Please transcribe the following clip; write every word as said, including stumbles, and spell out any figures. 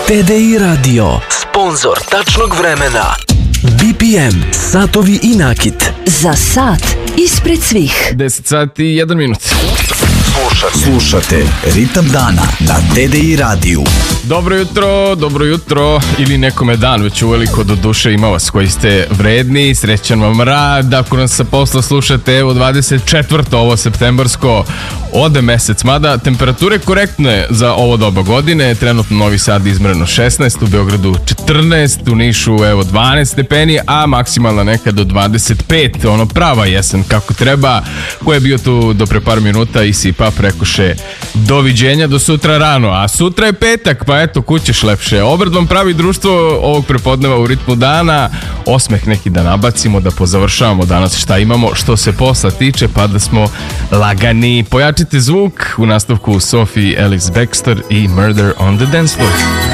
T D I Radio, sponzor tačnog vremena. B P M, satovi i nakit. Za sat ispred svih. deset sati i jedan minut. Slušate, slušate Ritam dana na T D I radiju. Dobro jutro, dobro jutro ili nekome dan, već uveliko do duše ima vas koji ste vredni, srećan vam rad, ako nas sa posla slušate, evo dvadeset četvrto ovo septembarsko, ode mesec, mada temperature korektne za ovo doba godine, trenutno Novi Sad izmjereno šesnaest, u Beogradu četrnaest, u Nišu evo dvanaest stepeni, a maksimalna neka do dvadeset pet, ono prava jesen kako treba. Ko je bio tu do pre par minuta i sipa prekoše doviđenja do sutra rano, a sutra je petak, pa eto kućeš lepše. Obred vam pravi društvo ovog prepodneva u ritmu dana, osmeh neki da nabacimo, da pozavršavamo danas šta imamo što se posla tiče, pa da smo lagani. Pojačite zvuk, u nastavku Sophie Ellis Bextor i Murder on the Dance Floor.